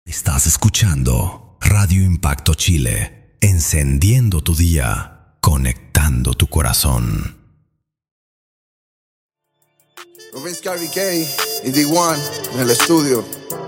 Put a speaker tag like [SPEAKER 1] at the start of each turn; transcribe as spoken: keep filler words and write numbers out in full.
[SPEAKER 1] Estás escuchando Radio Impacto Chile, encendiendo tu día, conectando tu corazón.
[SPEAKER 2] Rubén Scarry K y D uno en el estudio.